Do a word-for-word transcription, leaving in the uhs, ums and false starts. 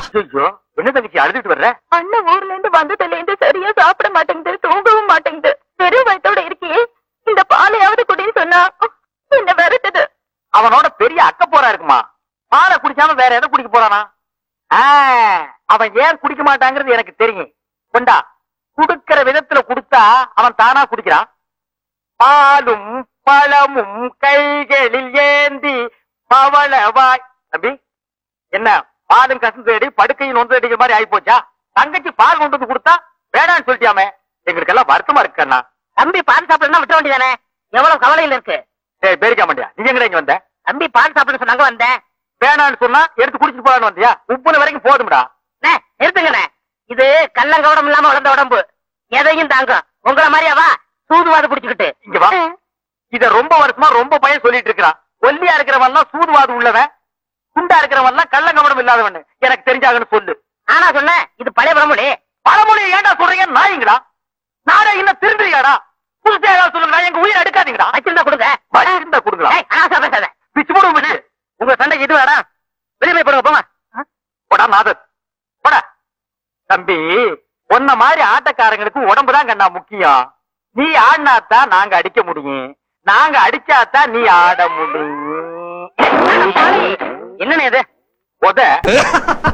ஐயோ, என்ன தங்கச்சி அழுதுட்டு வர்ற? அண்ணன் ஊர்ல இருந்து வந்ததுல இருந்து சரியா சாப்பிட மாட்டேங்குது, தூங்கவும் மாட்டேங்குது. வெறும் வயத்தோட இருக்கியே, இந்த பாலையாவது குடின்னு சொன்னா என்ன வருத்துது. அவனோட பெரிய அக்க போரா இருக்குமா? பாலை குடிக்காம வேற எதை குடிக்க போறானா? ஆ, அவன் ஏன் குடிக்க மாட்டாங்கிறது எனக்கு தெரியும். கொண்டா, குடுக்கிற விதத்துல குடுத்தா அவன் தானா குடிக்கிறான். பாலும் பழமும் கைகளில் ஏந்தி பவளவாய். தம்பி, என்ன பாலும் கசந்து அடி படுக்கையும் நொந்து அடிக்கிற மாதிரி ஆயி போச்சா? தங்கச்சி பால் கொண்டு வந்து கொடுத்தா வேடான்னு சொல்லிட்டியாமே. எங்களுக்கு எல்லாம் வருத்தமா இருக்கு அண்ணா. தம்பி பால் சாப்பிடணும் விட்ட வேண்டியதானே? எவ்வளவு கவலையில் இருக்கு. சரி, பேரிக்க மாட்டியா? நீ எங்க இங்க வந்த? தம்பி பால் சாப்பிட சொன்னாங்க வந்தேன். வேணான்னு சொன்னா எடுத்து குடிச்சிட்டு போலான்னு வந்தியா? உப்புன வரைக்கும் போதும்டா. நிறுத்துங்கண்ணே, இது கள்ளங்கவடம் இல்லாம வளர்ந்த உடம்பு, எதையும் தாங்கும். உங்களை மாதிரியாவா சூதுவாது பிடிச்சுக்கிட்டு இங்க வா. இத ரொம்ப வருஷமா ரொம்ப பையன் சொல்லிட்டு இருக்கிறான். ஒல்லியா இருக்கிறவன் எல்லாம் சூதுவாது உள்ளவன், குண்டா இருக்கிறவன் எல்லாம் கள்ளங்கவடம் இல்லாதவன். எனக்கு தெரிஞ்சாகன்னு சொல்லு. ஆனா சொன்னேன், இது பழைய பழமொழி. பழமொழியை ஏன்டா சொல்றீங்க? நாயீங்களா? நானே இன்னும் திருந்துறியாடா? புதுசா ஏதாவது சொல்லுங்க, எங்க உயிர் எடுக்காதீங்கடா. வச்சிருந்தா கொடுங்க. வச்சிருந்தா கொடுங்களா? ஆசா பேசாத. பிச்சு போடுவோம் பிச்சு. உங்க சண்டைக்கு இது வேடா, வெளியே போடுங்க போங்க. போடா நாதர், போடா. தம்பி, உன்ன மாதிரி ஆட்டக்காரங்களுக்கு உடம்புதான் கண்ணா முக்கியம். நீ ஆடினாத்தான் நாங்க அடிக்க முடியும், நாங்க அடிச்சாத்தான் நீ ஆட முடியும். என்னன்னு இது? உத